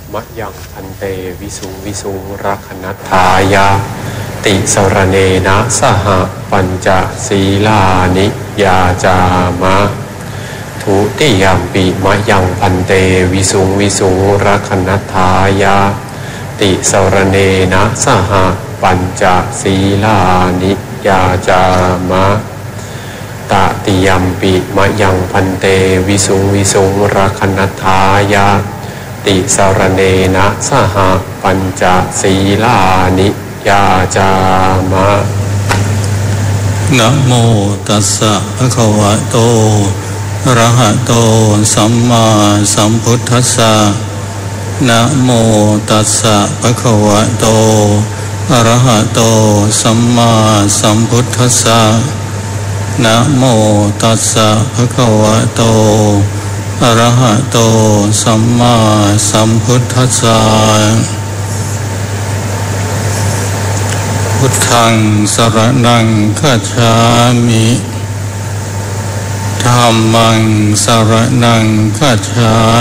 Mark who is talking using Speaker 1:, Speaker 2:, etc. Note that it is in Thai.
Speaker 1: มะยังพันเตวิสุงวิสุงรักขณัฏฐายะติสรเนนะสหปัญจศีลานิยาจามะทุติยามปิมะยังพันเตวิสุงวิสุงรักขณัฏฐายะติสรเนนะสหปัญจศีลานิยาจามะตติยัมปิมะยังพันเตวิสุงวิสุงรักขณัฏฐายะติสรเนนะสหปัญจศีลานิยาจามะ
Speaker 2: นะโมตัสสะภะคะวะโตอะระหะโตสัมมาสัมพุทธัสสะนะโมตัสสะภะคะวะโตอะระหะโตสัมมาสัมพุทธัสสะนะโมตัสสะภะคะวะโตอะระหะโตสัมมาสัมพุทธัสสะพุทธังสรณังคัจฉามิธัมมังสรณังคัจฉา